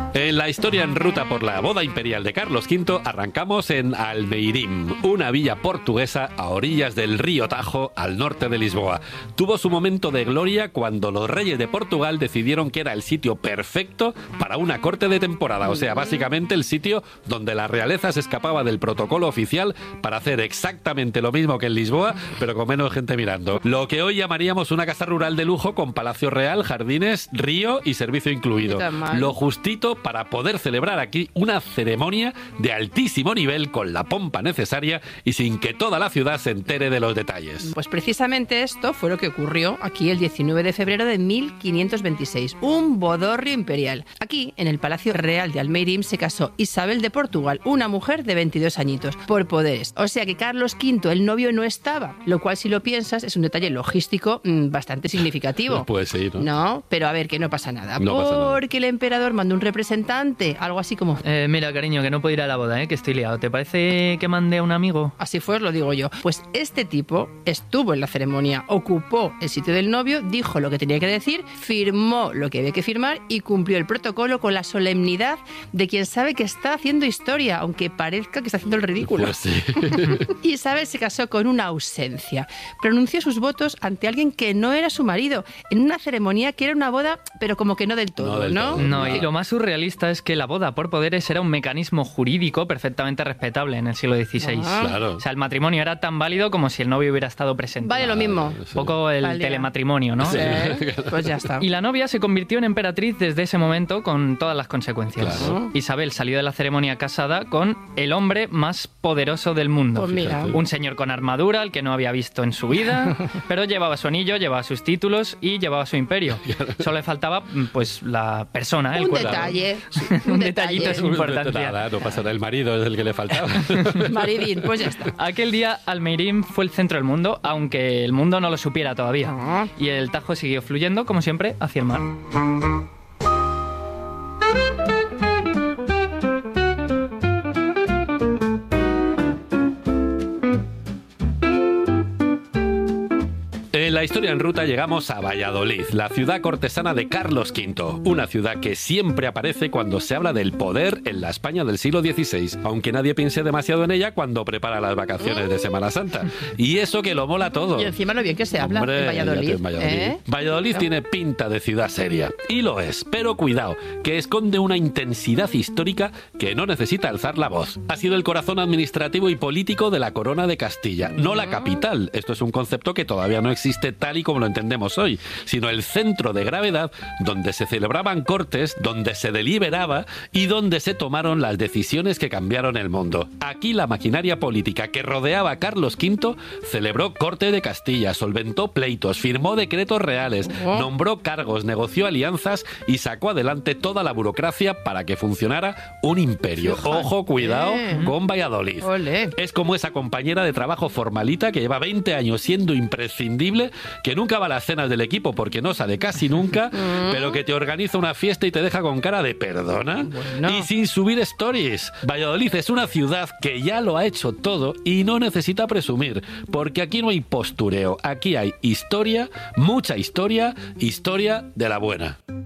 En la historia en ruta por la boda imperial de Carlos V, arrancamos en Almeirim, una villa portuguesa a orillas del río Tajo, al norte de Lisboa. Tuvo su momento de gloria cuando los reyes de Portugal decidieron que era el sitio perfecto para una corte de temporada, o sea, básicamente el sitio donde la realeza se escapaba del protocolo oficial para hacer exactamente lo mismo que en Lisboa, pero con menos gente mirando. Lo que hoy llamaríamos una casa rural de lujo con palacio real, jardines, río y servicio incluido. Lo justito para poder celebrar aquí una ceremonia de altísimo nivel con la pompa necesaria y sin que toda la ciudad se entere de los detalles. Pues precisamente esto fue lo que ocurrió aquí el 19 de febrero de 1526, un bodorrio imperial. Aquí, en el Palacio Real de Almeirim, se casó Isabel de Portugal, una mujer de 22 añitos, por poderes. O sea que Carlos V, el novio, no estaba, lo cual, si lo piensas, es un detalle logístico bastante significativo. Pues puede ser, ¿no? No, pero a ver, que no pasa nada, no pasa nada. Porque el emperador mandó un representante, algo así como... Mira, cariño, que no puedo ir a la boda, que estoy liado. ¿Te parece que mandé a un amigo? Así fue, os lo digo yo. Pues este tipo estuvo en la ceremonia, ocupó el sitio del novio, dijo lo que tenía que decir, firmó lo que había que firmar y cumplió el protocolo con la solemnidad de quien sabe que está haciendo historia, aunque parezca que está haciendo el ridículo. Pues sí. Isabel se casó con una ausencia. Pronunció sus votos ante alguien que no era su marido, en una ceremonia que era una boda, pero como que no del todo, ¿no? No, y lo más surrealista es que la boda por poderes era un mecanismo jurídico perfectamente respetable en el siglo XVI. Claro. O sea, el matrimonio era tan válido como si el novio hubiera estado presente. Vale lo mismo. Un poco el telematrimonio, ¿no? Sí. Pues ya está. Y la novia se convirtió en emperatriz desde ese momento con todas las consecuencias. Claro. Isabel salió de la ceremonia casada con el hombre más poderoso del mundo. Pues mira. Un señor con armadura, al que no había visto en su vida, pero llevaba su anillo, llevaba sus títulos y llevaba su imperio. Solo le faltaba, pues, la persona, el Un cuerpo. detalle. Un detallito sin importancia. Nada, no pasa nada, el marido es el que le faltaba. Maridín, pues ya está. Aquel día Almeirim fue el centro del mundo, aunque el mundo no lo supiera todavía. Y el Tajo siguió fluyendo, como siempre, hacia el mar. En la historia en ruta llegamos a Valladolid, la ciudad cortesana de Carlos V, una ciudad que siempre aparece cuando se habla del poder en la España del siglo XVI, aunque nadie piense demasiado en ella cuando prepara las vacaciones de Semana Santa. Y eso que lo mola todo. Y encima lo bien que se habla en Valladolid. Valladolid tiene pinta de ciudad seria, y lo es, pero cuidado, que esconde una intensidad histórica que no necesita alzar la voz. Ha sido el corazón administrativo y político de la Corona de Castilla, no la capital. Esto es un concepto que todavía no existe tal y como lo entendemos hoy, sino el centro de gravedad donde se celebraban cortes, donde se deliberaba y donde se tomaron las decisiones que cambiaron el mundo. Aquí la maquinaria política que rodeaba a Carlos V celebró corte de Castilla, solventó pleitos, firmó decretos reales, nombró cargos, negoció alianzas y sacó adelante toda la burocracia para que funcionara un imperio. Ojo, cuidado con Valladolid. Olé. Es como esa compañera de trabajo formalita que lleva 20 años siendo imprescindible, que nunca va a las cenas del equipo porque no sale casi nunca, pero que te organiza una fiesta y te deja con cara de perdona. Bueno. Y sin subir stories. Valladolid es una ciudad que ya lo ha hecho todo y no necesita presumir, porque aquí no hay postureo, aquí hay historia, mucha historia, historia de la buena.